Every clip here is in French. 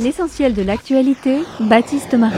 L'essentiel de l'actualité, Baptiste Marie.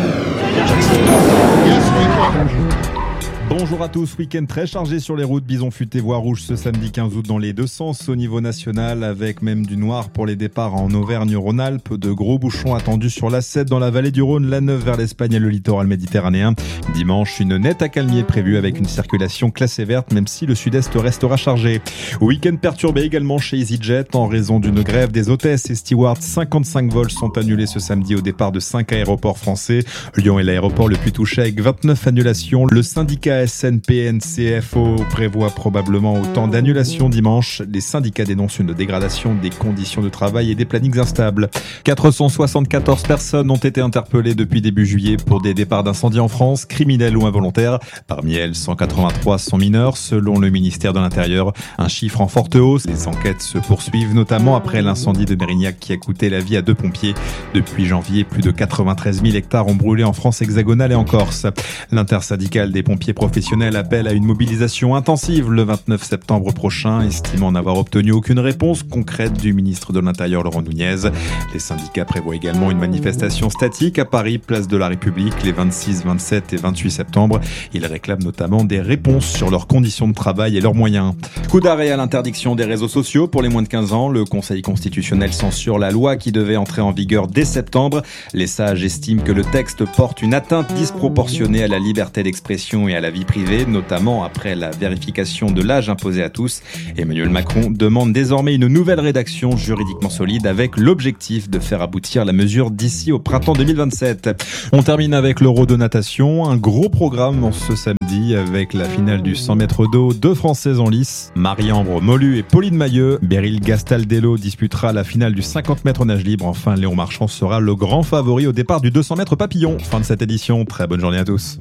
Bonjour à tous, week-end très chargé sur les routes, bison futé voie rouge ce samedi 15 août dans les deux sens au niveau national, avec même du noir pour les départs en Auvergne-Rhône-Alpes, de gros bouchons attendus sur l'A7 dans la vallée du Rhône, l'A9 vers l'Espagne et le littoral méditerranéen. Dimanche, une nette accalmie est prévue avec une circulation classée verte, même si le sud-est restera chargé. Week-end perturbé également chez EasyJet en raison d'une grève des hôtesses et stewards. 55 vols sont annulés ce samedi au départ de 5 aéroports français. Lyon est l'aéroport le plus touché avec 29 annulations. Le syndicat SNPNCFO prévoit probablement autant d'annulations dimanche. Les syndicats dénoncent une dégradation des conditions de travail et des plannings instables. 474 personnes ont été interpellées depuis début juillet pour des départs d'incendie en France, criminels ou involontaires. Parmi elles, 183 sont mineurs, selon le ministère de l'Intérieur. Un chiffre en forte hausse. Les enquêtes se poursuivent, notamment après l'incendie de Mérignac qui a coûté la vie à 2 pompiers. Depuis janvier, plus de 93 000 hectares ont brûlé en France hexagonale et en Corse. L'intersyndicale des pompiers professionnels appelle à une mobilisation intensive le 29 septembre prochain, estimant n'avoir obtenu aucune réponse concrète du ministre de l'Intérieur Laurent Nunez. Les syndicats prévoient également une manifestation statique à Paris, place de la République, les 26, 27 et 28 septembre. Ils réclament notamment des réponses sur leurs conditions de travail et leurs moyens. Coup d'arrêt à l'interdiction des réseaux sociaux pour les moins de 15 ans. Le Conseil constitutionnel censure la loi qui devait entrer en vigueur dès septembre. Les sages estiment que le texte porte une atteinte disproportionnée à la liberté d'expression et à la vie privée, notamment après la vérification de l'âge imposé à tous. Emmanuel Macron demande désormais une nouvelle rédaction juridiquement solide avec l'objectif de faire aboutir la mesure d'ici au printemps 2027. On termine avec l'Euro de natation, un gros programme ce samedi avec la finale du 100 mètres d'eau, 2 Françaises en lice, Marie-Ambre Molu et Pauline Mailleux. Beryl Gastaldello disputera la finale du 50 mètres nage libre. Enfin, Léon Marchand sera le grand favori au départ du 200 mètres papillon. Fin de cette édition, très bonne journée à tous.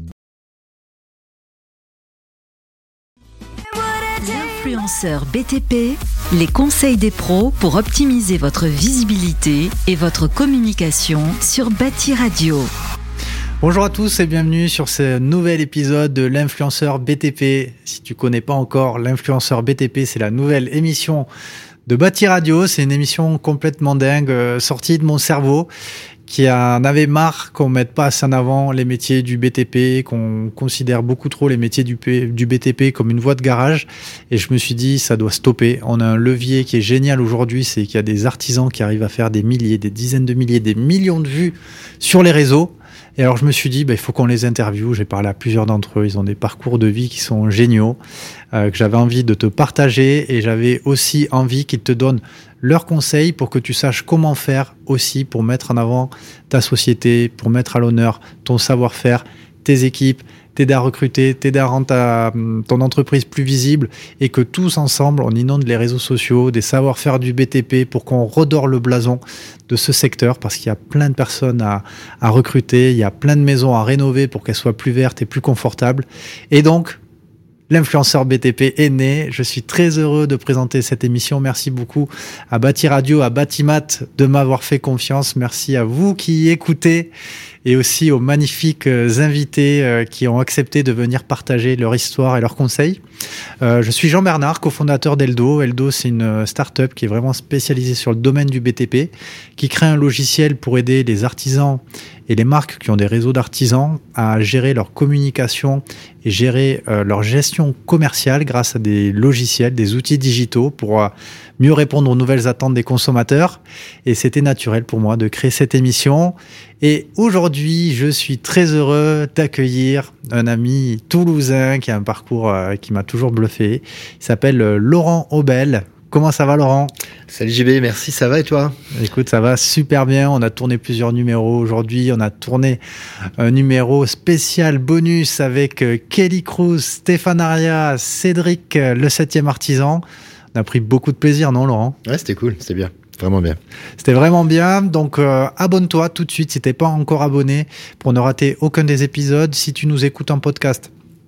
L'influenceur BTP, les conseils des pros pour optimiser votre visibilité et votre communication sur Bâti Radio. Bonjour à tous et bienvenue sur ce nouvel épisode de l'influenceur BTP. Si tu connais pas encore l'influenceur BTP, c'est la nouvelle émission de Bâti Radio. C'est une émission complètement dingue, sortie de mon cerveau, qui en avait marre qu'on mette pas assez en avant les métiers du BTP, qu'on considère beaucoup trop les métiers du BTP comme une voie de garage. Et je me suis dit, ça doit stopper. On a un levier qui est génial aujourd'hui, c'est qu'il y a des artisans qui arrivent à faire des milliers, des dizaines de milliers, des millions de vues sur les réseaux. Et alors je me suis dit, il faut qu'on les interviewe. J'ai parlé à plusieurs d'entre eux, ils ont des parcours de vie qui sont géniaux, que j'avais envie de te partager, et j'avais aussi envie qu'ils te donnent leurs conseils pour que tu saches comment faire aussi pour mettre en avant ta société, pour mettre à l'honneur ton savoir-faire, tes équipes, t'aider à recruter, t'aider à rendre ton entreprise plus visible, et que tous ensemble, on inonde les réseaux sociaux, des savoir-faire du BTP pour qu'on redore le blason de ce secteur, parce qu'il y a plein de personnes à recruter, il y a plein de maisons à rénover pour qu'elles soient plus vertes et plus confortables. Et donc, l'influenceur BTP est né. Je suis très heureux de présenter cette émission. Merci beaucoup à Bâti Radio, à Batimat de m'avoir fait confiance. Merci à vous qui écoutez, et aussi aux magnifiques invités qui ont accepté de venir partager leur histoire et leurs conseils. Je suis Jean Bernard, cofondateur d'Eldo. Eldo, c'est une start-up qui est vraiment spécialisée sur le domaine du BTP, qui crée un logiciel pour aider les artisans et les marques qui ont des réseaux d'artisans à gérer leur communication et gérer leur gestion commerciale grâce à des logiciels, des outils digitaux pour mieux répondre aux nouvelles attentes des consommateurs. Et c'était naturel pour moi de créer cette émission. Et aujourd'hui, je suis très heureux d'accueillir un ami toulousain qui a un parcours qui m'a toujours bluffé. Il s'appelle Laurent Aubel. Comment ça va, Laurent ? Salut JB, merci, ça va et toi ? Écoute, ça va super bien. On a tourné plusieurs numéros aujourd'hui. On a tourné un numéro spécial bonus avec Kelly Cruz, Stéphane Aria, Cédric, le 7e artisan. On a pris beaucoup de plaisir, non, Laurent ? Ouais, c'était cool, c'était bien. Vraiment bien. C'était vraiment bien. Donc, abonne-toi tout de suite si tu n'es pas encore abonné pour ne rater aucun des épisodes. Si tu nous écoutes en podcast,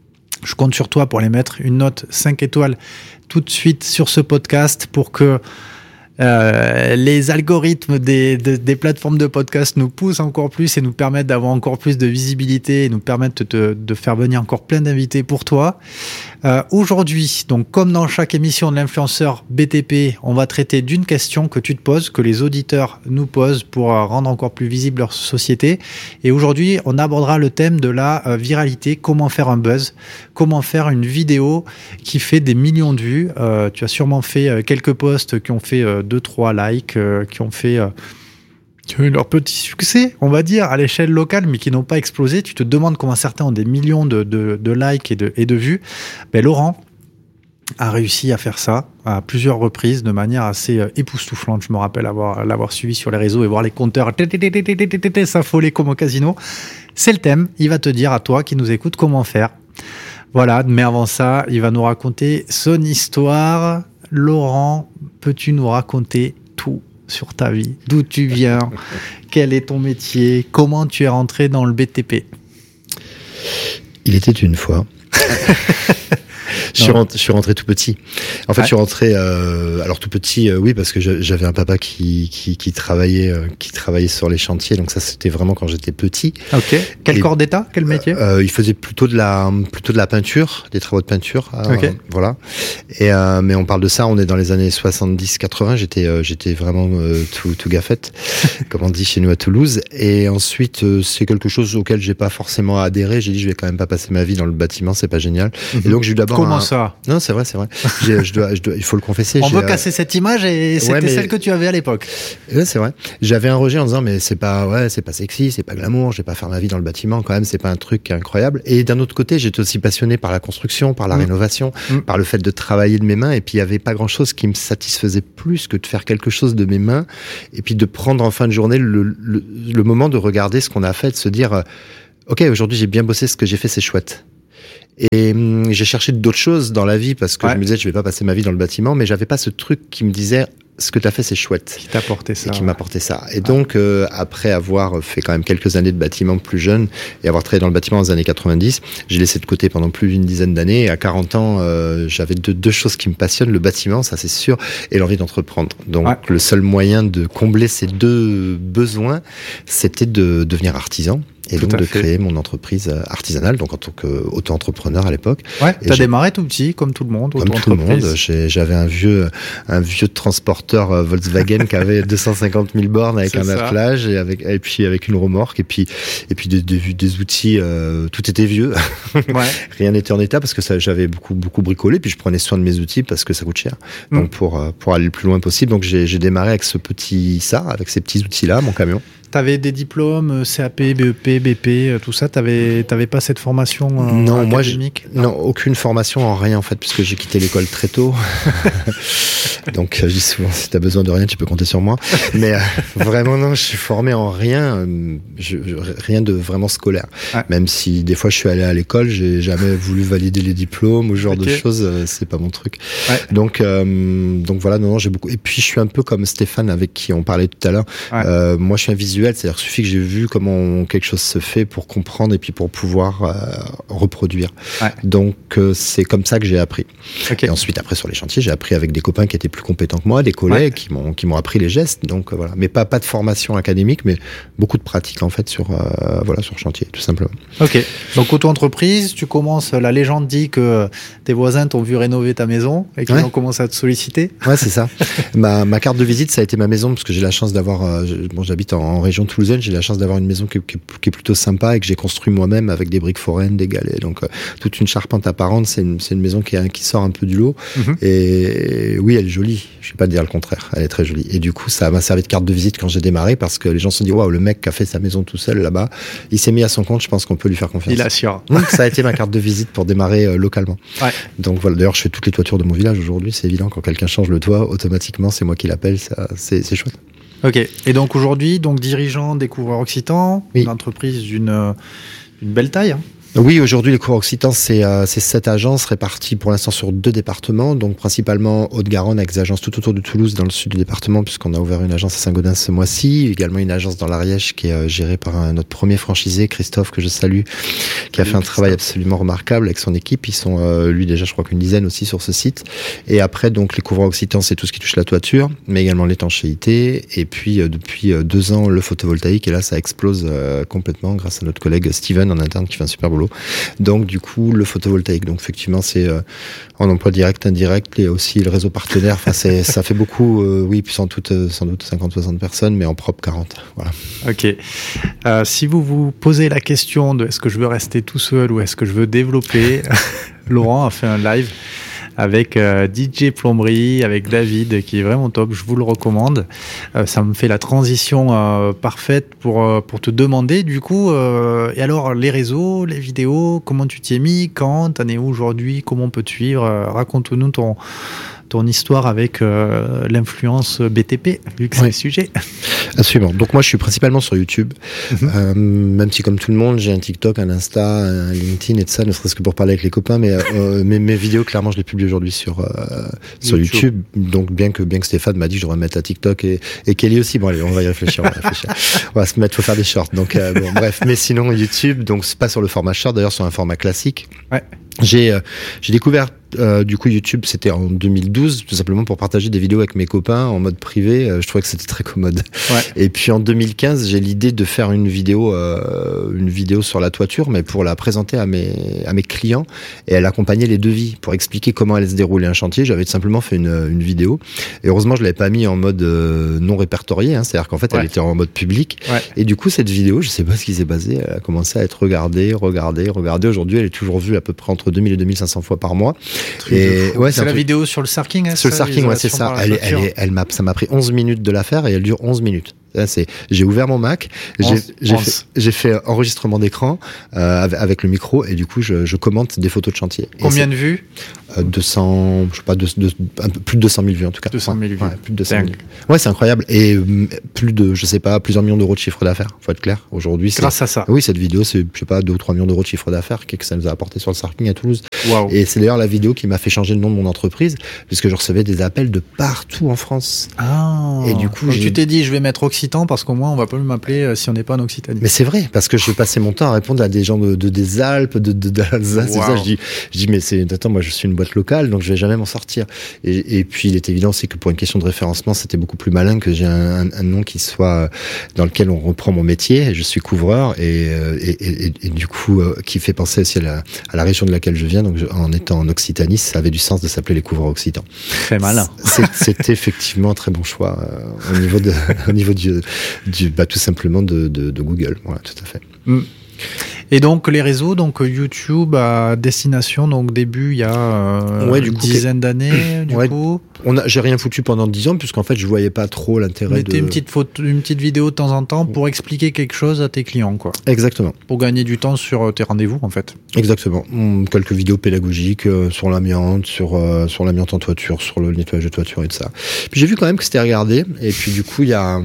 je compte sur toi pour aller mettre une note 5 étoiles tout de suite sur ce podcast pour que Les algorithmes des plateformes de podcast nous poussent encore plus et nous permettent d'avoir encore plus de visibilité et nous permettent de faire venir encore plein d'invités pour toi. Aujourd'hui, donc comme dans chaque émission de l'influenceur BTP, on va traiter d'une question que tu te poses, que les auditeurs nous posent pour rendre encore plus visible leur société. Et aujourd'hui, on abordera le thème de la viralité, comment faire un buzz, comment faire une vidéo qui fait des millions de vues. Tu as sûrement fait quelques posts qui ont fait 2-3 likes, qui ont eu leur petit succès, on va dire, à l'échelle locale, mais qui n'ont pas explosé. Tu te demandes comment certains ont des millions de likes et de vues. Ben, Laurent a réussi à faire ça à plusieurs reprises de manière assez époustouflante. Je me rappelle l'avoir suivi sur les réseaux et voir les compteurs s'affoler comme au casino. C'est le thème. Il va te dire à toi qui nous écoute comment faire. Voilà, mais avant ça, il va nous raconter son histoire. Laurent, peux-tu nous raconter tout sur ta vie? D'où tu viens? Quel est ton métier? Comment tu es rentré dans le BTP? Il était une fois. Je suis rentré tout petit. En fait, je suis rentré alors tout petit, oui, parce que j'avais un papa qui travaillait sur les chantiers, donc ça c'était vraiment quand j'étais petit. Ok. Quel corps d'état? Quel métier? Il faisait plutôt de la peinture, des travaux de peinture. Ok. Voilà. Et mais on parle de ça, on est dans les années 70-80. J'étais vraiment tout gaffette, comme on dit chez nous à Toulouse. Et ensuite, c'est quelque chose auquel j'ai pas forcément adhéré. J'ai dit, je vais quand même pas passer ma vie dans le bâtiment, c'est pas génial. Et donc j'ai eu d'abord Comment ça? Non, c'est vrai. Il faut le confesser. On veut casser cette image et c'était celle que tu avais à l'époque. Ouais, c'est vrai. J'avais un rejet en disant, mais c'est pas sexy, c'est pas glamour, je vais pas faire ma vie dans le bâtiment quand même, c'est pas un truc incroyable. Et d'un autre côté, j'étais aussi passionné par la construction, par la rénovation, par le fait de travailler de mes mains. Et puis, il y avait pas grand chose qui me satisfaisait plus que de faire quelque chose de mes mains. Et puis, de prendre en fin de journée le moment de regarder ce qu'on a fait, de se dire, OK, aujourd'hui, j'ai bien bossé, ce que j'ai fait, c'est chouette. Et j'ai cherché d'autres choses dans la vie parce que je me disais je vais pas passer ma vie dans le bâtiment, mais j'avais pas ce truc qui me disait ce que tu as fait c'est chouette. Qui t'apportait ça. Et qui m'apportait ça. Et donc après avoir fait quand même quelques années de bâtiment plus jeune et avoir travaillé dans le bâtiment dans les années 90, j'ai laissé de côté pendant plus d'une dizaine d'années. Et à 40 ans, j'avais deux choses qui me passionnent, le bâtiment, ça c'est sûr, et l'envie d'entreprendre. Donc le seul moyen de combler ces deux besoins, c'était de devenir artisan. Et donc de créer mon entreprise artisanale, donc en tant qu'auto-entrepreneur à l'époque. Ouais, t'as démarré tout petit, comme tout le monde. Comme tout le monde, j'avais un vieux transporteur Volkswagen qui avait 250 000 bornes avec un attelage et puis avec une remorque et puis des outils. Tout était vieux, rien n'était en état parce que j'avais beaucoup bricolé. Puis je prenais soin de mes outils parce que ça coûte cher. Donc pour aller le plus loin possible, donc j'ai démarré avec ces petits outils-là, mon camion. T'avais des diplômes CAP, BEP, BP, tout ça. T'avais pas cette formation académique? Non, aucune formation en rien en fait, puisque j'ai quitté l'école très tôt. Donc je dis souvent, si t'as besoin de rien, tu peux compter sur moi. Mais vraiment non, je suis formé en rien, rien de vraiment scolaire. Même si des fois je suis allé à l'école, j'ai jamais voulu valider les diplômes ou ce genre de choses. C'est pas mon truc. Donc voilà, non, j'ai beaucoup. Et puis je suis un peu comme Stéphane avec qui on parlait tout à l'heure. Moi je suis un visuel. C'est-à-dire qu'il suffit que j'ai vu comment quelque chose se fait pour comprendre et puis pour pouvoir reproduire. Donc c'est comme ça que j'ai appris. Et ensuite après sur les chantiers, j'ai appris avec des copains qui étaient plus compétents que moi, des collègues qui m'ont appris les gestes. Donc voilà, mais pas de formation académique, mais beaucoup de pratique en fait sur chantier tout simplement. Ok. Donc auto-entreprise, tu commences. La légende dit que tes voisins t'ont vu rénover ta maison et qu'ils ont commencé à te solliciter. Ouais, c'est ça. ma carte de visite, ça a été ma maison parce que j'ai la chance d'avoir. J'habite en région toulousaine, j'ai la chance d'avoir une maison qui est plutôt sympa et que j'ai construit moi-même avec des briques foraines, des galets, donc toute une charpente apparente. C'est une maison qui sort un peu du lot. Et oui, elle est jolie, je vais pas dire le contraire, elle est très jolie. Et du coup ça m'a servi de carte de visite quand j'ai démarré parce que les gens se sont dit waouh, le mec qui a fait sa maison tout seul là-bas, il s'est mis à son compte, je pense qu'on peut lui faire confiance. Il assure. Donc ça a été ma carte de visite pour démarrer localement. Donc voilà, d'ailleurs je fais toutes les toitures de mon village aujourd'hui, c'est évident, quand quelqu'un change le toit, automatiquement c'est moi qui l'appelle, c'est chouette. Ok. Et donc aujourd'hui, dirigeant des Couvreurs Occitans, une entreprise d'une belle taille. Oui, aujourd'hui, les cours Occitan, c'est 7 agences réparties pour l'instant sur 2 départements, donc principalement Haute-Garonne avec des agences tout autour de Toulouse dans le sud du département, puisqu'on a ouvert une agence à Saint-Gaudens ce mois-ci, également une agence dans l'Ariège qui est gérée par notre premier franchisé, Christophe, que je salue, qui a fait un travail absolument remarquable avec son équipe. Ils sont, lui déjà, je crois qu'une dizaine aussi sur ce site. Et après, donc, les couvreurs Occitan, c'est tout ce qui touche la toiture, mais également l'étanchéité. Et puis, depuis 2 ans, le photovoltaïque. Et là, ça explose complètement grâce à notre collègue Steven en interne qui fait un super boulot. Donc du coup le photovoltaïque, donc effectivement c'est en emploi direct, indirect, et aussi le réseau partenaire, enfin ça fait beaucoup, oui, puis sans doute 50-60 personnes, mais en propre 40, voilà. Ok, si vous vous posez la question de est-ce que je veux rester tout seul ou est-ce que je veux développer, Laurent a fait un live avec DJ Plomberie, avec David, qui est vraiment top, je vous le recommande. Ça me fait la transition parfaite pour te demander, du coup, et alors les réseaux, les vidéos, comment tu t'y es mis, quand, t'en es où aujourd'hui, comment on peut te suivre, raconte-nous ton histoire avec l'influence BTP, vu que c'est le sujet. Absolument. Donc moi je suis principalement sur YouTube, même si comme tout le monde j'ai un TikTok, un Insta, un LinkedIn et tout ça, ne serait-ce que pour parler avec les copains, mais mes vidéos clairement je les publie aujourd'hui sur YouTube. Donc bien que Stéphane m'a dit que je devrais mettre à TikTok et Kelly aussi. Bon allez, on va y réfléchir. On va se mettre, faut faire des shorts. Donc bon bref, mais sinon YouTube, donc c'est pas sur le format short, d'ailleurs sur un format classique. Ouais. J'ai découvert du coup YouTube, c'était en 2012, tout simplement pour partager des vidéos avec mes copains en mode privé. Je trouvais que c'était très commode. Ouais. Et puis en 2015, j'ai l'idée de faire une vidéo sur la toiture, mais pour la présenter à mes clients, et elle accompagnait les devis pour expliquer comment allait se dérouler un chantier. J'avais tout simplement fait une vidéo, et heureusement je l'avais pas mis en mode non répertorié, c'est-à-dire qu'en fait elle était en mode public. Ouais. Et du coup cette vidéo, je sais pas ce qui s'est passé, elle a commencé à être regardée. Aujourd'hui, elle est toujours vue à peu près entre 2000 et 2500 fois par mois. Et ouais, c'est la vidéo sur le sarking, sur le sarking, ouais, c'est ça. Ça m'a pris 11 minutes de la faire, et elle dure 11 minutes. J'ai ouvert mon Mac, j'ai fait enregistrement d'écran avec le micro, et du coup je commente des photos de chantier. Combien de vues? 200, je sais pas, un peu plus de 200 000 vues en tout cas. 200 000 vues. Ouais, plus de 200 000. Ouais, c'est incroyable. Et plus de, je sais pas, plusieurs millions d'euros de chiffre d'affaires, faut être clair. Aujourd'hui, grâce à ça. Oui, cette vidéo, c'est, je sais pas, 2 ou 3 millions d'euros de chiffre d'affaires que ça nous a apporté sur le sarking à Toulouse. Wow. Et c'est d'ailleurs la vidéo qui m'a fait changer le nom de mon entreprise, puisque je recevais des appels de partout en France. Ah. Et du coup, tu t'es dit, je vais mettre Occitan parce qu'au moins on va pas m'appeler si on n'est pas en Occitanie. Mais c'est vrai, parce que je passais mon temps à répondre à des gens des Alpes, d'Alsace, wow. Ça. Je dis, mais attends, moi je suis une boîte locale, donc je vais jamais m'en sortir. Et puis il est évident, c'est que pour une question de référencement, c'était beaucoup plus malin que j'ai un nom qui soit dans lequel on reprend mon métier. Je suis couvreur et du coup qui fait penser aussi à la région de laquelle je viens. Donc en étant en Occitanie, ça avait du sens de s'appeler les couvreurs occitans. Très malin. C'était effectivement un très bon choix au niveau du tout simplement de Google. Voilà, tout à fait. Et donc les réseaux, donc YouTube à destination, donc début il y a une dizaine d'années, du coup. J'ai rien foutu pendant 10 ans, puisqu'en fait je voyais pas trop l'intérêt de... une petite vidéo de temps en temps pour expliquer quelque chose à tes clients, quoi. Exactement. Pour gagner du temps sur tes rendez-vous, en fait. Exactement. Quelques vidéos pédagogiques sur l'amiante, sur l'amiante en toiture, sur le nettoyage de toiture et de ça. Puis j'ai vu quand même que c'était regardé, et puis du coup il y a...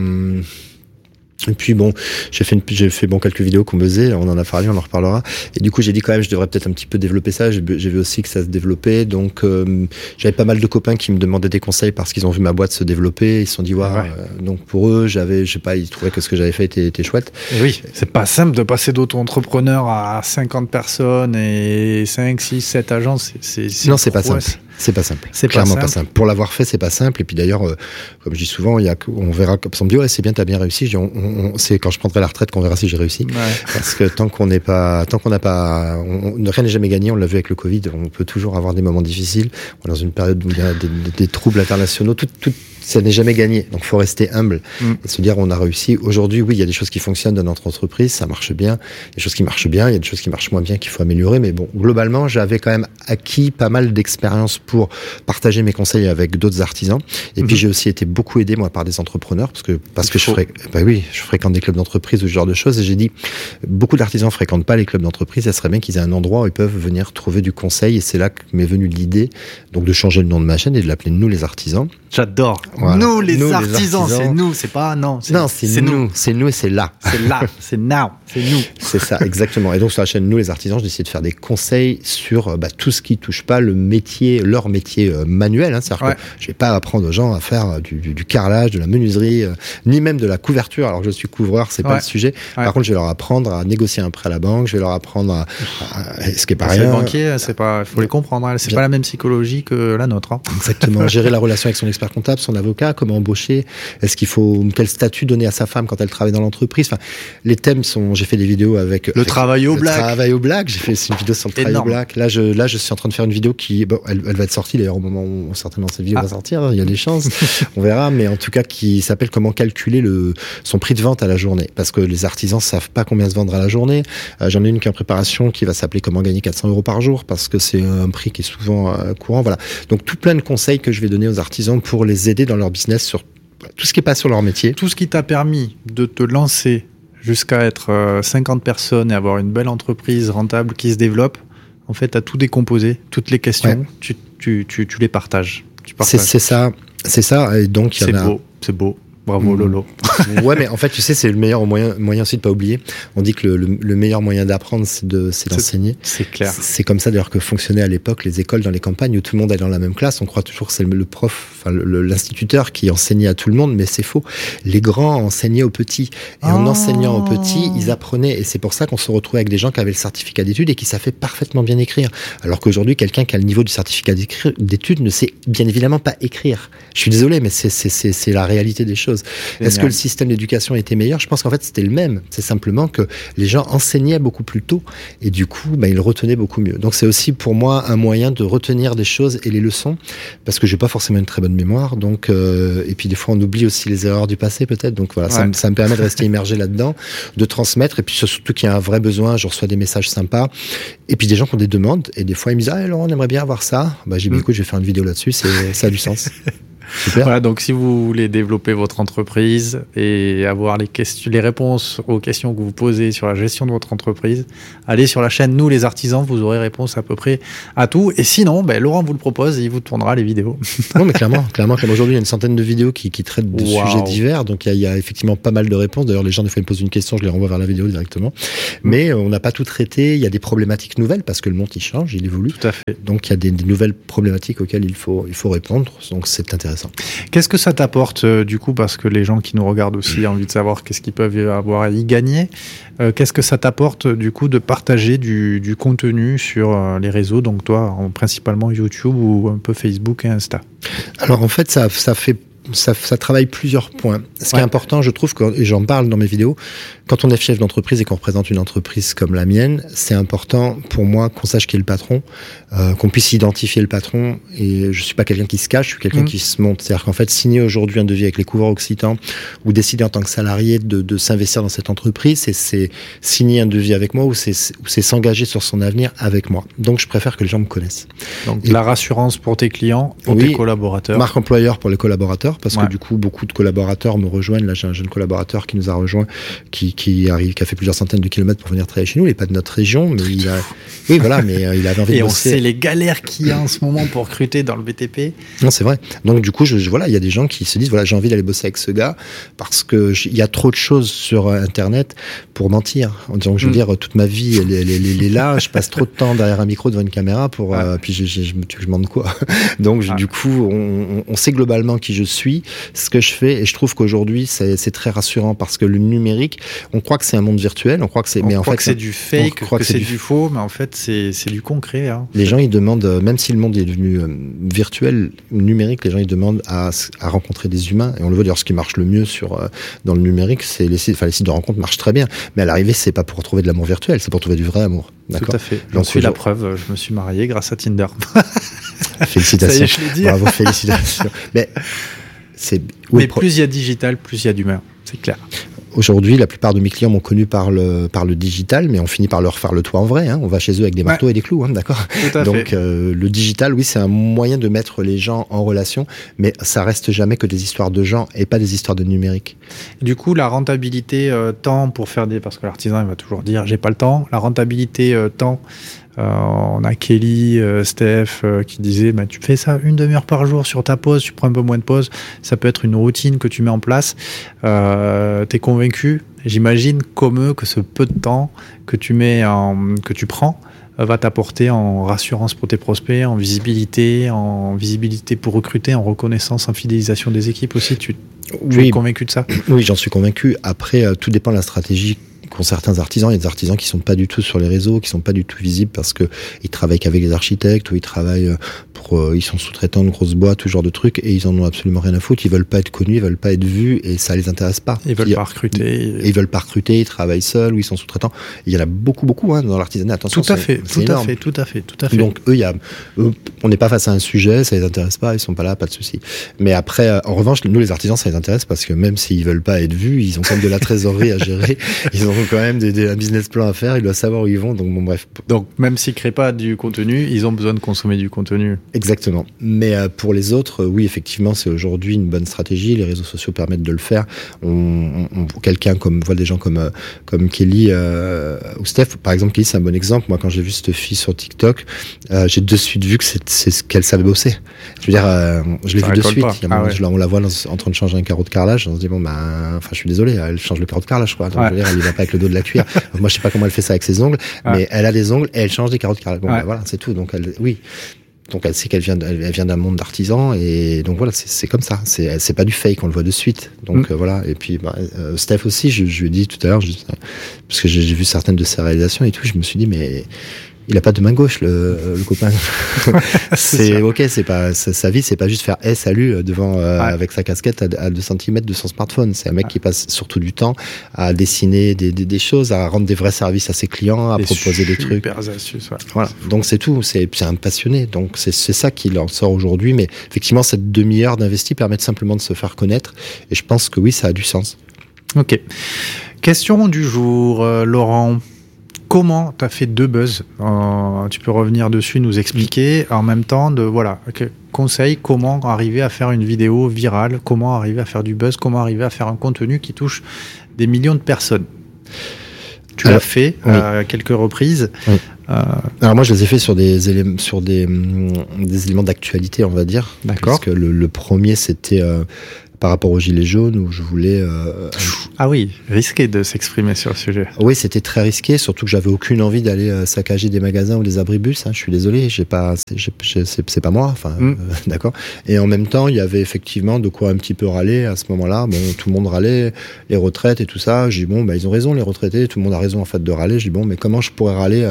Et puis bon, j'ai fait quelques vidéos qu'on faisait, on en a parlé, on en reparlera. Et du coup, j'ai dit quand même, je devrais peut-être un petit peu développer ça. J'ai vu aussi que ça se développait, donc j'avais pas mal de copains qui me demandaient des conseils parce qu'ils ont vu ma boîte se développer. Ils se sont dit donc pour eux, ils trouvaient que ce que j'avais fait était chouette. Et oui, c'est pas simple de passer d'auto-entrepreneur à 50 personnes et 5, 6, 7 agences. Non, c'est pas simple. C'est pas simple. C'est clairement pas simple. Pour l'avoir fait, c'est pas simple. Et puis d'ailleurs, comme je dis souvent, on verra comme ça me dit, ouais, c'est bien, t'as bien réussi. Je dis, c'est quand je prendrai la retraite qu'on verra si j'ai réussi. Ouais. Parce que tant qu'on n'a pas, rien n'est jamais gagné. On l'a vu avec le Covid. On peut toujours avoir des moments difficiles. On est dans une période où il y a des troubles internationaux. Ça n'est jamais gagné. Donc, faut rester humble et se dire, on a réussi. Aujourd'hui, oui, il y a des choses qui fonctionnent dans notre entreprise. Ça marche bien. Il y a des choses qui marchent bien. Il y a des choses qui marchent moins bien qu'il faut améliorer. Mais bon, globalement, j'avais quand même acquis pas mal d'expérience pour partager mes conseils avec d'autres artisans. Et puis, j'ai aussi été beaucoup aidé, moi, par des entrepreneurs parce que je fréquente des clubs d'entreprise ou ce genre de choses. Et j'ai dit, beaucoup d'artisans fréquentent pas les clubs d'entreprise. Ça serait bien qu'ils aient un endroit où ils peuvent venir trouver du conseil. Et c'est là que m'est venue l'idée, donc, de changer le nom de ma chaîne et de l'appeler Nous les artisans. J'adore. Voilà. Nous, les artisans, c'est nous, c'est pas non. C'est nous, c'est nous et c'est là. C'est là, c'est now, c'est nous. C'est ça, exactement. Et donc sur la chaîne Nous les artisans, j'essaie de faire des conseils sur tout ce qui touche pas leur métier manuel. Hein. C'est-à-dire que je vais pas apprendre aux gens à faire du carrelage, de la menuiserie, ni même de la couverture. Alors que je suis couvreur, c'est pas le sujet. Par contre, je vais leur apprendre à négocier un prêt à la banque. Je vais leur apprendre ce qui est pareil. Les banquiers, il faut les comprendre. Hein. C'est pas la même psychologie que la nôtre. Hein. Exactement. Gérer la relation avec son expert comptable, son avocat, comment embaucher, quel statut donner à sa femme quand elle travaille dans l'entreprise. Enfin, les thèmes sont. J'ai fait des vidéos avec le travail au black. Travail au black. J'ai fait une vidéo sur le travail au black. Là, je suis en train de faire une vidéo qui, elle va être sortie d'ailleurs au moment où certainement cette vidéo va sortir. Il y a des chances. On verra, mais en tout cas, qui s'appelle comment calculer son prix de vente à la journée, parce que les artisans savent pas combien se vendre à la journée. J'en ai une qui est en préparation qui va s'appeler comment gagner 400 € par jour, parce que c'est un prix qui est souvent courant. Voilà. Donc tout plein de conseils que je vais donner aux artisans pour les aider dans leur business sur tout ce qui est pas sur leur métier. Tout ce qui t'a permis de te lancer jusqu'à être 50 personnes et avoir une belle entreprise rentable qui se développe, en fait, à tout décomposer, toutes les questions, tu les partages. C'est ça. Et donc, c'est beau. Bravo Lolo. Ouais, mais en fait, tu sais, c'est le meilleur moyen aussi de pas oublier. On dit que le meilleur moyen d'apprendre, c'est d'enseigner. C'est clair. C'est comme ça d'ailleurs que fonctionnaient à l'époque les écoles dans les campagnes où tout le monde est dans la même classe. On croit toujours que c'est le prof, enfin l'instituteur qui enseignait à tout le monde, mais c'est faux. Les grands enseignaient aux petits. Et en enseignant aux petits, ils apprenaient. Et c'est pour ça qu'on se retrouvait avec des gens qui avaient le certificat d'études et qui savaient parfaitement bien écrire. Alors qu'aujourd'hui, quelqu'un qui a le niveau du certificat d'études ne sait bien évidemment pas écrire. Je suis désolé, mais c'est la réalité des choses. Est-ce que le système d'éducation était meilleur ? Je pense qu'en fait c'était le même. C'est simplement que les gens enseignaient beaucoup plus tôt et du coup ils retenaient beaucoup mieux. Donc c'est aussi pour moi un moyen de retenir des choses et les leçons, parce que j'ai pas forcément une très bonne mémoire. Donc et puis des fois on oublie aussi les erreurs du passé peut-être. Donc voilà, ça me permet de rester immergé là-dedans, de transmettre, et puis surtout qu'il y a un vrai besoin. Je reçois des messages sympas et puis des gens qui ont des demandes et des fois ils me disent Laurent, on aimerait bien avoir ça. J'ai dit écoute, je vais faire une vidéo là-dessus, ça a du sens. Super. Voilà, donc si vous voulez développer votre entreprise et avoir les réponses aux questions que vous posez sur la gestion de votre entreprise, allez sur la chaîne Nous les artisans, vous aurez réponse à peu près à tout. Et sinon, Laurent vous le propose et il vous tournera les vidéos. Non, mais clairement, comme aujourd'hui il y a une centaine de vidéos qui traitent de sujets divers, donc il y a effectivement pas mal de réponses. D'ailleurs, les gens des fois ils me posent une question, je les renvoie vers la vidéo directement. Mais on n'a pas tout traité. Il y a des problématiques nouvelles parce que le monde il change, il évolue. Tout à fait. Donc il y a des nouvelles problématiques auxquelles il faut répondre. Donc c'est intéressant. Qu'est-ce que ça t'apporte du coup, parce que les gens qui nous regardent aussi ont envie de savoir qu'est-ce qu'ils peuvent avoir à y gagner. Qu'est-ce que ça t'apporte du coup de partager du contenu sur les réseaux, donc toi principalement YouTube ou un peu Facebook et Insta? Alors en fait ça travaille plusieurs points. Ce qui est important, je trouve, et j'en parle dans mes vidéos, quand on est chef d'entreprise et qu'on représente une entreprise comme la mienne, c'est important pour moi qu'on sache qui est le patron, qu'on puisse identifier le patron. Et je suis pas quelqu'un qui se cache, je suis quelqu'un qui se monte. C'est-à-dire qu'en fait, signer aujourd'hui un devis avec les couvreurs occitans ou décider en tant que salarié de s'investir dans cette entreprise, c'est signer un devis avec moi ou c'est s'engager sur son avenir avec moi. Donc, je préfère que les gens me connaissent. Donc, la rassurance pour tes clients, pour tes collaborateurs. Marque employeur pour les collaborateurs, parce que du coup, beaucoup de collaborateurs me rejoignent. Là, j'ai un jeune collaborateur qui nous a rejoint, qui a fait plusieurs centaines de kilomètres pour venir travailler chez nous. Il n'est pas de notre région, mais il avait envie de bosser. Et on sait les galères qu'il y a en ce moment pour recruter dans le BTP. Non, c'est vrai. Donc, du coup, il y a des gens qui se disent, j'ai envie d'aller bosser avec ce gars parce que il y a trop de choses sur Internet pour mentir. En disant que je veux dire, toute ma vie, elle est là. Je passe trop de temps derrière un micro devant une caméra puis je me demande quoi. Donc, du coup, on sait globalement qui je suis, ce que je fais, et je trouve qu'aujourd'hui c'est très rassurant parce que le numérique, on croit que c'est un monde virtuel, on croit que c'est du fake, que c'est du faux, mais en fait c'est du concret. Hein. Les gens ils demandent, même si le monde est devenu virtuel, numérique, les gens ils demandent à rencontrer des humains, et on le voit d'ailleurs, ce qui marche le mieux dans le numérique, c'est les sites de rencontres marchent très bien, mais à l'arrivée c'est pas pour trouver de l'amour virtuel, c'est pour trouver du vrai amour. D'accord. Tout à fait. J'en suis la preuve, je me suis marié grâce à Tinder. Félicitations. Ça y est, je l'ai dit. Bravo, félicitations. Mais plus il y a digital, plus il y a d'humain, c'est clair. Aujourd'hui, la plupart de mes clients m'ont connu par le digital, mais on finit par leur faire le toit en vrai. Hein. On va chez eux avec des marteaux et des clous, d'accord. Donc le digital, oui, c'est un moyen de mettre les gens en relation, mais ça reste jamais que des histoires de gens et pas des histoires de numérique. Du coup, la rentabilité temps pour faire parce que l'artisan il va toujours dire j'ai pas le temps. La rentabilité temps On a Kelly, Steph qui disaient tu fais ça 1 demi-heure par jour sur ta pause, tu prends un peu moins de pause, ça peut être une routine que tu mets en place. T'es convaincu? J'imagine comme eux que ce peu de temps que tu prends va t'apporter en rassurance pour tes prospects, en visibilité pour recruter, en reconnaissance, en fidélisation des équipes aussi. Tu es convaincu de ça? Oui, j'en suis convaincu. Après, tout dépend de la stratégie qu'ont certains artisans. Il y a des artisans qui sont pas du tout sur les réseaux, qui sont pas du tout visibles parce que ils travaillent qu'avec les architectes ou ils travaillent ils sont sous-traitants de grosses boîtes, tout genre de trucs, et ils en ont absolument rien à foutre. Ils veulent pas être connus, ils veulent pas être vus, et ça les intéresse pas. Ils veulent pas recruter. Ils veulent pas recruter, ils travaillent seuls ou ils sont sous-traitants. Il y en a beaucoup dans l'artisanat. Attention, tout à fait. Donc on n'est pas face à un sujet, ça les intéresse pas, ils sont pas là, pas de souci. Mais après, en revanche, nous les artisans, ça les intéresse parce que même s'ils veulent pas être vus, ils ont quand même de la trésorerie à gérer. Ils ont quand même un business plan à faire. Ils doivent savoir où ils vont. Donc bon, bref. Donc même s'ils créent pas du contenu, ils ont besoin de consommer du contenu. Exactement. Mais pour les autres, oui, effectivement, c'est aujourd'hui une bonne stratégie. Les réseaux sociaux permettent de le faire. Quelqu'un voit des gens comme Kelly ou Steph, par exemple. Kelly, c'est un bon exemple. Moi, quand j'ai vu cette fille sur TikTok, j'ai de suite vu que c'est ce qu'elle savait bosser. Je veux dire, je l'ai vu de suite. On la voit en train de changer un carreau de carrelage. On se dit je suis désolé, elle change le carreau de carrelage, quoi. Donc, je veux dire, elle y va pas avec le dos de la cuir. Moi, je sais pas comment elle fait ça avec ses ongles, mais elle a des ongles et elle change des carreaux de carrelage. Bon, voilà, c'est tout. Donc Donc elle sait qu'elle vient d'un monde d'artisans, et donc voilà, c'est comme ça. C'est pas du fake, on le voit de suite. Donc voilà. Et puis Steph aussi, je lui ai dit tout à l'heure, parce que j'ai vu certaines de ses réalisations et tout, je me suis dit mais il a pas de main gauche, le copain. C'est ok, c'est pas sa vie, c'est pas juste faire salut devant avec sa casquette à 2 cm de son smartphone. C'est un mec qui passe surtout du temps à dessiner des choses, à rendre des vrais services à ses clients, à proposer des trucs. Super astuces, Voilà. Donc c'est tout. C'est un passionné. Donc c'est ça qui en sort aujourd'hui. Mais effectivement, cette demi-heure d'investi permet simplement de se faire connaître. Et je pense que oui, ça a du sens. Ok. Question du jour, Laurent. Comment tu as fait 2 buzz? Tu peux revenir dessus, nous expliquer en même temps conseil, comment arriver à faire une vidéo virale, comment arriver à faire du buzz, comment arriver à faire un contenu qui touche des millions de personnes. Tu l'as fait à quelques reprises. Oui. Alors moi je les ai fait sur des éléments d'actualité, on va dire. D'accord. Parce que le premier c'était par rapport aux gilets jaunes, où je voulais... Ah oui, risqué de s'exprimer sur le sujet. Oui, c'était très risqué, surtout que j'avais aucune envie d'aller saccager des magasins ou des abribus. Je suis désolé, c'est pas moi. D'accord. Et en même temps, il y avait effectivement de quoi un petit peu râler à ce moment-là. Bon, tout le monde râlait, les retraites et tout ça. J'ai dit ils ont raison, les retraités. Tout le monde a raison en fait de râler. J'ai dit mais comment je pourrais râler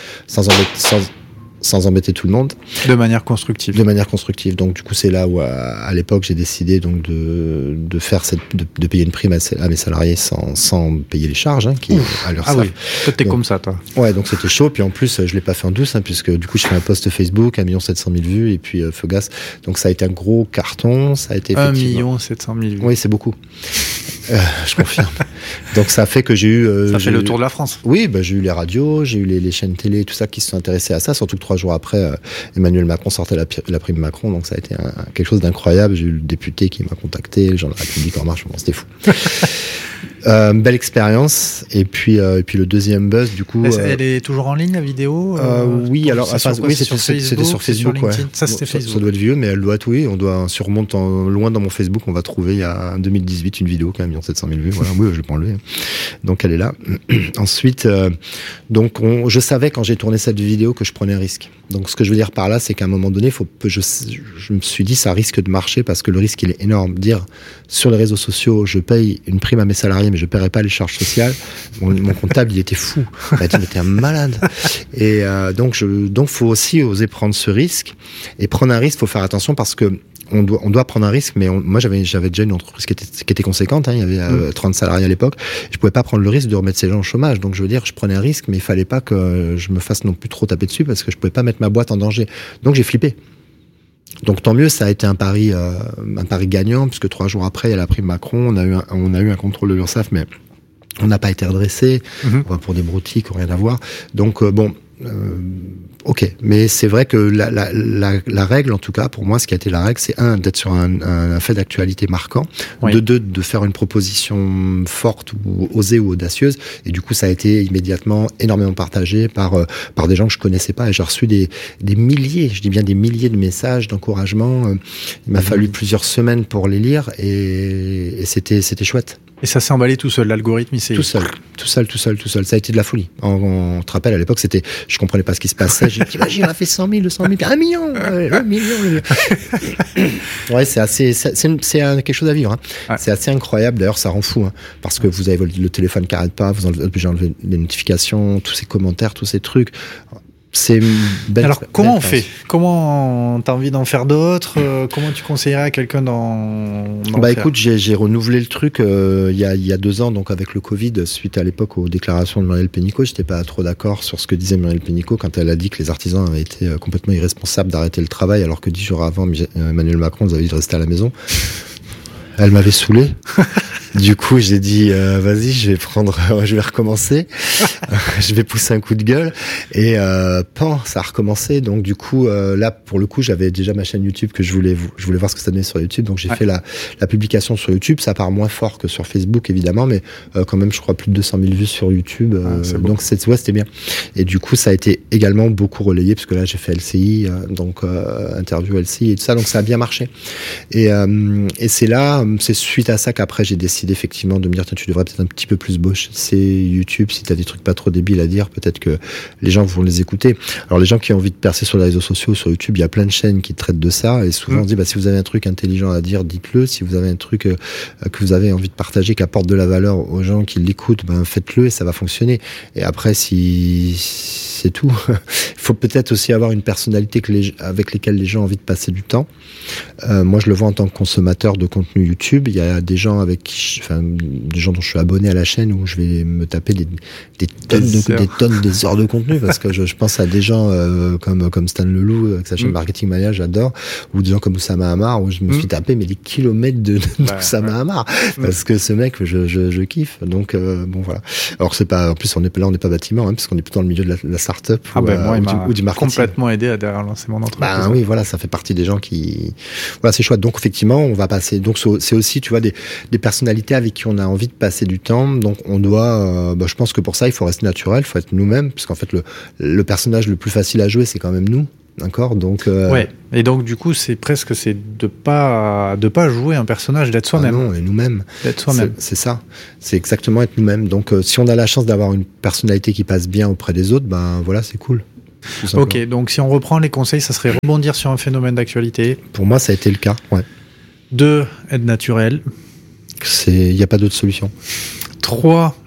sans embêter tout le monde. De manière constructive. Donc du coup c'est là où à l'époque j'ai décidé donc de faire de payer une prime à mes salariés sans payer les charges qui à leur oui, toi t'es comme ça toi. Ouais, donc c'était chaud, puis en plus je l'ai pas fait en douce puisque du coup je fais un post Facebook 1 700 000 vues et puis feu gas. Donc ça a été un gros carton, ça a été 1 700 000 vues. Oui, c'est beaucoup. Je confirme. Donc ça a fait que j'ai eu ça fait le tour de la France. Oui, j'ai eu les radios, j'ai eu les chaînes télé, tout ça qui se sont intéressés à ça, surtout que 3 jours après Emmanuel Macron sortait la prime Macron, donc ça a été quelque chose d'incroyable. J'ai eu le député qui m'a contacté, les gens de la République en marche, c'était fou. Belle expérience. Et puis le deuxième buzz, du coup. Elle est toujours en ligne, la vidéo? Oui, alors c'était sur Facebook. Ouais. Ça, c'était Facebook. Ça doit être vieux, mais elle doit être, oui. Si on remonte loin dans mon Facebook, on va trouver il y a 2018 une vidéo qui a 1 700 000 vues. Voilà, oui, je l'ai pas enlevée. Donc elle est là. Ensuite, je savais quand j'ai tourné cette vidéo que je prenais un risque. Donc ce que je veux dire par là, c'est qu'à un moment donné, je me suis dit ça risque de marcher parce que le risque il est énorme. Dire sur les réseaux sociaux, je paye une prime à mes salariés, mais je paierai pas les charges sociales. Mon comptable, il était fou. Il m'a dit mais t'es un malade. Et donc faut aussi oser prendre ce risque. Et prendre un risque, faut faire attention parce que on doit prendre un risque, mais moi j'avais déjà une entreprise qui était conséquente, il y avait 30 salariés à l'époque. Je pouvais pas prendre le risque de remettre ces gens au chômage, donc je veux dire je prenais un risque, mais il fallait pas que je me fasse non plus trop taper dessus parce que je pouvais pas mettre ma boîte en danger. Donc j'ai flippé. Donc tant mieux, ça a été un pari gagnant, puisque 3 jours après il y a la prime Macron, on a eu un contrôle de l'URSSAF, mais on n'a pas été redressé pour des broutilles qui n'ont rien à voir. Donc Ok, mais c'est vrai que la règle, en tout cas, pour moi, ce qui a été la règle, c'est d'être sur un fait d'actualité marquant, de faire une proposition forte ou osée ou audacieuse, et du coup, ça a été immédiatement énormément partagé par des gens que je connaissais pas, et j'ai reçu des milliers, je dis bien des milliers de messages d'encouragement. Il m'a fallu plusieurs semaines pour les lire, et c'était chouette. Et ça s'est emballé tout seul, l'algorithme, il s'est... Tout seul. Ça a été de la folie. On te rappelle, à l'époque, je comprenais pas ce qui se passait. J'ai dit, imagine, on a fait 100 000, 200 000, 1 million, 1 million. Ouais, c'est quelque chose à vivre, hein. Ouais. C'est assez incroyable. D'ailleurs, ça rend fou, hein, parce que vous avez le téléphone qui arrête pas, vous enlevez les notifications, tous ces commentaires, tous ces trucs. C'est alors, comment on fait ? Comment t'as envie d'en faire d'autres ? Comment tu conseillerais à quelqu'un d'en faire ? Écoute, j'ai renouvelé le truc il y a 2 ans, donc avec le Covid, suite à l'époque aux déclarations de Muriel Pénicaud. J'étais pas trop d'accord sur ce que disait Muriel Pénicaud quand elle a dit que les artisans avaient été complètement irresponsables d'arrêter le travail, alors que 10 jours avant, Emmanuel Macron nous avait dit de rester à la maison. Elle m'avait saoulé. Du coup, j'ai dit, vas-y, je vais recommencer. Je vais pousser un coup de gueule. Et, ça a recommencé. Donc, du coup, là, pour le coup, j'avais déjà ma chaîne YouTube que je voulais voir ce que ça donnait sur YouTube. Donc, j'ai fait la publication sur YouTube. Ça part moins fort que sur Facebook, évidemment, mais, quand même, je crois plus de 200 000 vues sur YouTube. Donc, c'était bien. Et du coup, ça a été également beaucoup relayé, parce que là, j'ai fait LCI, interview LCI et tout ça. Donc, ça a bien marché. Et c'est suite à ça qu'après, j'ai décidé effectivement de me dire, tu devrais peut-être un petit peu plus bosser YouTube. Si t'as des trucs pas trop débiles à dire, peut-être que les gens vont les écouter. Alors les gens qui ont envie de percer sur les réseaux sociaux, sur YouTube, il y a plein de chaînes qui traitent de ça, et souvent on se dit, si vous avez un truc intelligent à dire, dites-le. Si vous avez un truc que vous avez envie de partager, qui apporte de la valeur aux gens qui l'écoutent, faites-le et ça va fonctionner. Et après, si c'est tout, il faut peut-être aussi avoir une personnalité avec lesquelles les gens ont envie de passer du temps. Moi, je le vois en tant que consommateur de contenu YouTube. Il y a des gens des gens dont je suis abonné à la chaîne, où je vais me taper des heures de contenu, parce que je pense à des gens comme Stan Leloup avec sa chaîne Marketing Mania, j'adore, ou des gens comme Oussama Hamar, où je me suis tapé des kilomètres de Oussama Hamar, parce que ce mec, je kiffe. Donc voilà. Alors c'est pas, en plus on n'est pas bâtiment, parce qu'on est plutôt dans le milieu de la start-up ou du marketing. Complètement aidé à lancer mon entreprise. Oui, voilà, ça fait partie des gens qui, voilà, c'est chouette. Donc effectivement, on va passer. Donc c'est aussi, tu vois, des personnalités avec qui on a envie de passer du temps. Donc on doit, je pense que pour ça, il faut rester naturel, il faut être nous-mêmes, parce qu'en fait le personnage le plus facile à jouer, c'est quand même nous. D'accord, donc ouais. Et donc du coup, c'est de pas jouer un personnage, d'être soi-même. Non, on est nous-mêmes. D'être soi-même. C'est ça. C'est exactement être nous-mêmes. Donc si on a la chance d'avoir une personnalité qui passe bien auprès des autres, voilà, c'est cool. Ok, donc si on reprend les conseils, ça serait rebondir sur un phénomène d'actualité. Pour moi, ça a été le cas. Ouais. 2, être naturel. Il n'y a pas d'autre solution. 3,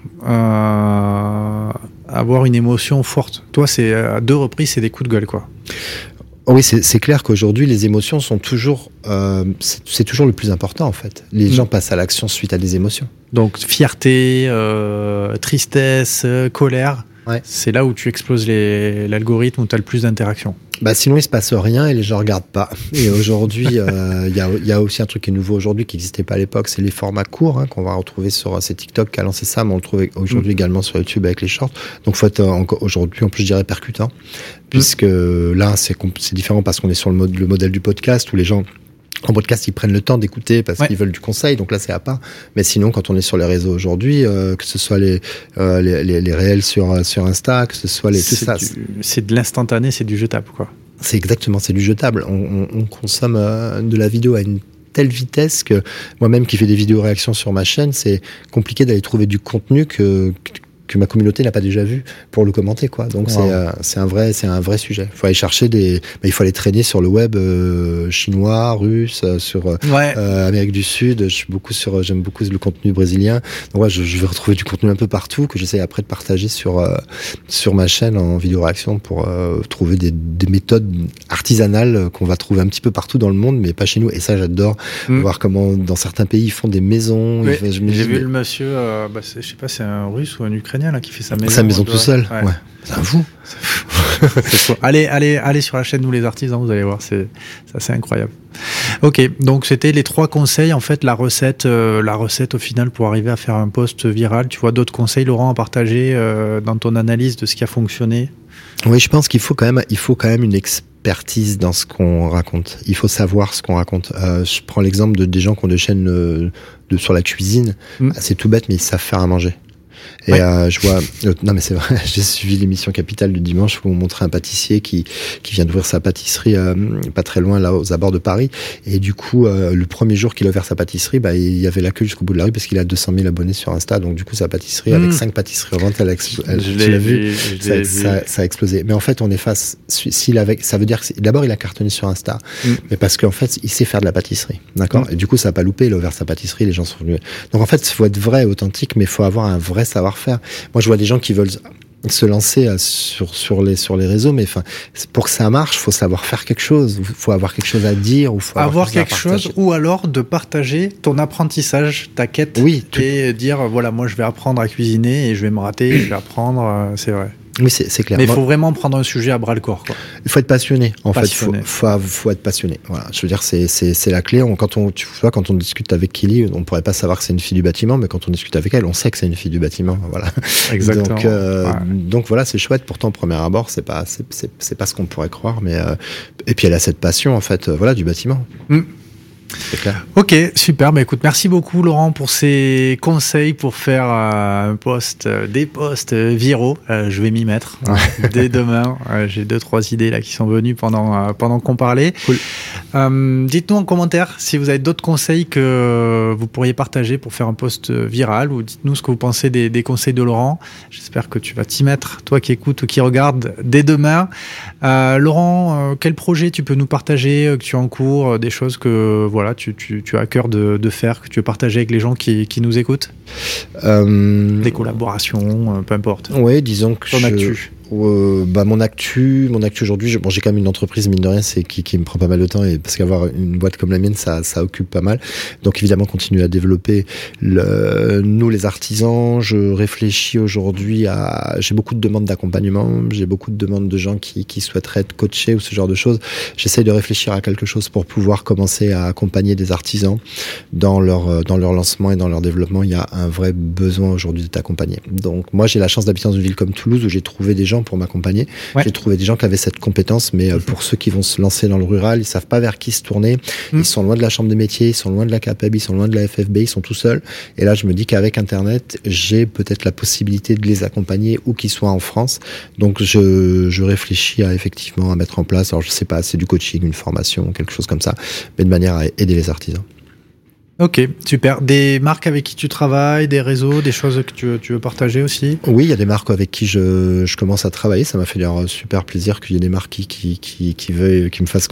avoir une émotion forte. Toi, c'est à 2 reprises, c'est des coups de gueule, quoi. Oui, c'est clair qu'aujourd'hui, les émotions sont toujours, c'est toujours le plus important, en fait. Les gens passent à l'action suite à des émotions. Donc, fierté, tristesse, colère. Ouais. C'est là où tu exploses l'algorithme, où tu as le plus d'interactions. Sinon, il se passe rien et les gens regardent pas. Et aujourd'hui, il y a aussi un truc qui est nouveau aujourd'hui, qui n'existait pas à l'époque, c'est les formats courts, qu'on va retrouver sur c'est TikTok qui a lancé ça, mais on le trouve aujourd'hui également sur YouTube avec les shorts. Donc, faut être aujourd'hui, en plus, je dirais percutant, puisque là, c'est différent parce qu'on est sur le modèle du podcast, où les gens en podcast, ils prennent le temps d'écouter parce qu'ils veulent du conseil, donc là c'est à part. Mais sinon, quand on est sur les réseaux aujourd'hui, que ce soit les réels sur Insta, que ce soit tout ça, c'est de l'instantané, c'est du jetable, quoi. C'est exactement, c'est du jetable. On consomme de la vidéo à une telle vitesse que moi-même qui fais des vidéos réactions sur ma chaîne, c'est compliqué d'aller trouver du contenu que ma communauté n'a pas déjà vu pour le commenter, quoi. Donc c'est un vrai sujet. Il faut aller chercher il faut aller traîner sur le web chinois, russe, sur Amérique du Sud. J'aime beaucoup le contenu brésilien. Donc je vais retrouver du contenu un peu partout que j'essaie après de partager sur ma chaîne en vidéo réaction pour trouver des méthodes artisanales qu'on va trouver un petit peu partout dans le monde, mais pas chez nous. Et ça, j'adore voir comment dans certains pays ils font des maisons. Oui, j'ai vu le monsieur, je sais pas, c'est un Russe ou un Ukrainien là qui fait sa maison. Sa maison tout seul. Ouais. C'est un fou. Allez sur la chaîne Nous les artisans, vous allez voir, c'est incroyable. Ok, donc c'était les 3 conseils, en fait, la recette au final pour arriver à faire un post viral. Tu vois d'autres conseils, Laurent, à partager dans ton analyse de ce qui a fonctionné? Oui, je pense qu'il faut quand même une expertise dans ce qu'on raconte. Il faut savoir ce qu'on raconte. Je prends l'exemple des gens qui ont des chaînes sur la cuisine. C'est tout bête, mais ils savent faire à manger. Et je vois, non mais c'est vrai, j'ai suivi l'émission Capitale du dimanche où on montrait un pâtissier qui vient d'ouvrir sa pâtisserie pas très loin là aux abords de Paris. Et du coup, le premier jour qu'il a ouvert sa pâtisserie, il y avait la queue jusqu'au bout de la rue parce qu'il a 200 000 abonnés sur Insta. Donc du coup, sa pâtisserie avec 5 pâtisseries en vente, tu l'as vu, ça a explosé. Mais en fait, on est face. Ça veut dire que d'abord il a cartonné sur Insta, mais parce qu'en fait, il sait faire de la pâtisserie, d'accord. Et du coup, ça a pas loupé. Il a ouvert sa pâtisserie, les gens sont venus. Donc en fait, il faut être vrai, authentique, mais il faut avoir un vrai savoir-faire. Moi, je vois des gens qui veulent se lancer sur les réseaux, mais pour que ça marche, faut savoir faire quelque chose, faut avoir quelque chose à dire, ou faut avoir quelque chose, ou alors de partager ton apprentissage, ta quête, et dire voilà, moi je vais apprendre à cuisiner et je vais me rater, je vais apprendre, c'est vrai. Oui, c'est clair. Mais il faut vraiment prendre un sujet à bras le corps, quoi. Il faut être passionné, en fait. Faut être passionné. Voilà. Je veux dire, c'est la clé. Quand on discute avec Kelly, on pourrait pas savoir que c'est une fille du bâtiment, mais quand on discute avec elle, on sait que c'est une fille du bâtiment. Voilà. Exactement. Donc voilà, c'est chouette. Pourtant, au premier abord, c'est pas ce qu'on pourrait croire, mais et puis elle a cette passion, en fait, du bâtiment. C'est clair. Ok, super. Écoute, merci beaucoup Laurent pour ces conseils pour faire des posts viraux. Je vais m'y mettre dès demain. J'ai 2-3 idées là qui sont venues pendant qu'on parlait. Cool. Dites-nous en commentaire si vous avez d'autres conseils que vous pourriez partager pour faire un post viral, ou dites-nous ce que vous pensez des conseils de Laurent. J'espère que tu vas t'y mettre, toi qui écoutes ou qui regarde, dès demain. Laurent, quel projet tu peux nous partager que tu as en cours, des choses que tu as à cœur de faire, que tu veux partager avec les gens qui nous écoutent? Des collaborations, peu importe. Oui, disons que ton actu. Mon actu aujourd'hui, j'ai quand même une entreprise, mine de rien, qui me prend pas mal de temps, et parce qu'avoir une boîte comme la mienne, ça occupe pas mal. Donc évidemment, continuer à développer nous les artisans. Je réfléchis aujourd'hui j'ai beaucoup de demandes d'accompagnement, j'ai beaucoup de demandes de gens qui souhaiteraient être coachés ou ce genre de choses. J'essaye de réfléchir à quelque chose pour pouvoir commencer à accompagner des artisans dans leur lancement et dans leur développement. Il y a un vrai besoin aujourd'hui d'être accompagné. Donc moi, j'ai la chance d'habiter dans une ville comme Toulouse où j'ai trouvé des gens pour m'accompagner. J'ai trouvé des gens qui avaient cette compétence, mais pour ceux qui vont se lancer dans le rural, ils savent pas vers qui se tourner. Ils sont loin de la chambre des métiers, ils sont loin de la CAPEB, ils sont loin de la FFB, ils sont tout seuls. Et là, je me dis qu'avec Internet, j'ai peut-être la possibilité de les accompagner où qu'ils soient en France. Donc, je réfléchis effectivement à mettre en place, alors je sais pas, c'est du coaching, une formation, quelque chose comme ça, mais de manière à aider les artisans. Ok, super. Des marques avec qui tu travailles, des réseaux, des choses que tu veux partager aussi? Oui, il y a des marques avec qui je commence à travailler. Ça m'a fait super plaisir qu'il y ait des marques qui me fassent